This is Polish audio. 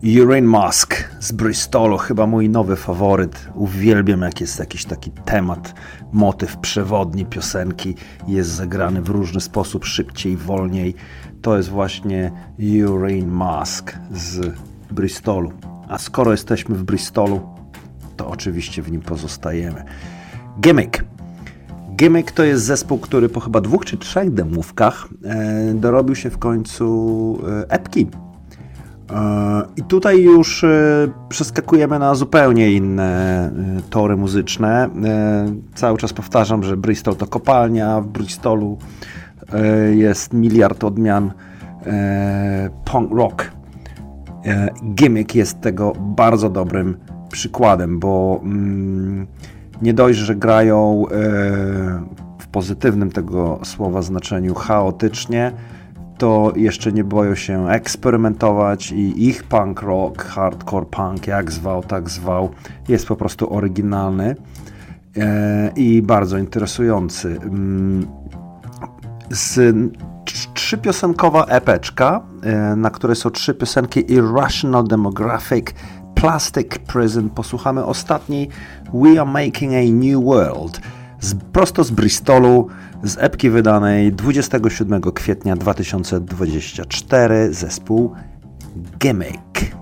Urine Mask z Bristolu, chyba mój nowy faworyt. Uwielbiam, jak jest jakiś taki temat, motyw przewodni piosenki, jest zagrany w różny sposób, szybciej, wolniej. To jest właśnie Urine Mask z Bristolu. A skoro jesteśmy w Bristolu, to oczywiście w nim pozostajemy. Gimmick to jest zespół, który po chyba 2 czy 3 demówkach dorobił się w końcu epki. I tutaj już przeskakujemy na zupełnie inne tory muzyczne. Cały czas powtarzam, że Bristol to kopalnia. W Bristolu jest miliard odmian punk rock. Gimmick jest tego bardzo dobrym przykładem, bo nie dość, że grają w pozytywnym tego słowa znaczeniu chaotycznie, to jeszcze nie boją się eksperymentować i ich punk rock, hardcore punk, jak zwał, tak zwał, jest po prostu oryginalny i bardzo interesujący. 3-piosenkowa epeczka, na której są 3 piosenki: Irrational Demographic, Plastic Prison. Posłuchamy ostatniej, We Are Making a New World, prosto z Bristolu, z epki wydanej 27 kwietnia 2024, zespół Gimmick.